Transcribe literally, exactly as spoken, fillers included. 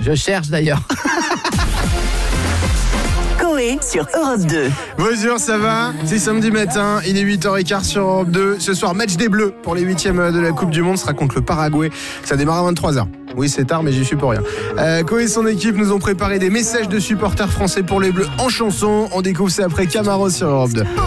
Je cherche d'ailleurs. Coé sur Europe deux. Bonjour, ça va? C'est samedi matin, il est huit heures quinze sur Europe deux. Ce soir, match des Bleus pour les huitièmes de la Coupe du Monde. Ce sera contre le Paraguay. Ça démarre à vingt-trois heures. Oui, c'est tard, mais j'y suis pour rien. Euh, Coé et son équipe nous ont préparé des messages de supporters français pour les Bleus en chanson. On découvre ça après Camaro sur Europe deux.